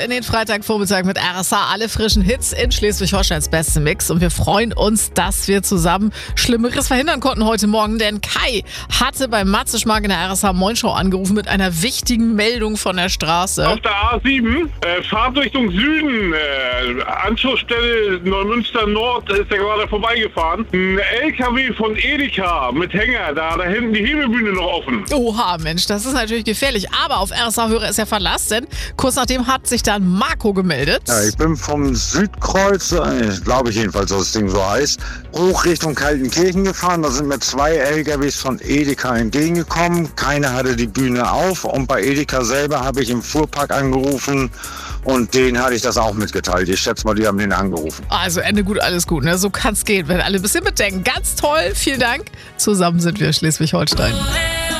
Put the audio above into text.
in den Freitagvormittag mit RSA. Alle frischen Hits in Schleswig-Holsteins beste Mix. Und wir freuen uns, dass wir zusammen Schlimmeres verhindern konnten heute Morgen. Denn Kai hatte beim Matze Schmark in der RSA Moin Show angerufen mit einer wichtigen Meldung von der Straße. Auf der A7, Fahrtrichtung Süden, Anschlussstelle Neumünster Nord, ist er gerade vorbeigefahren. Ein LKW von Edeka mit Hänger, da hinten die Hebebühne noch offen. Oha, Mensch, das ist natürlich gefährlich. Aber auf RSA-Hörer ist ja Verlass, denn kurz nachdem hat sich dann Marco gemeldet. Ja, ich bin vom Südkreuz, glaube ich jedenfalls, dass das Ding so heißt, hoch Richtung Kaltenkirchen gefahren. Da sind mir 2 LKWs von Edeka entgegengekommen. Keiner hatte die Bühne auf und bei Edeka selber habe ich im Fuhrpark angerufen und denen hatte ich das auch mitgeteilt. Ich schätze mal, die haben den angerufen. Also Ende gut, alles gut. Ne? So kann's gehen, wenn alle ein bisschen mitdenken. Ganz toll, vielen Dank. Zusammen sind wir Schleswig-Holstein.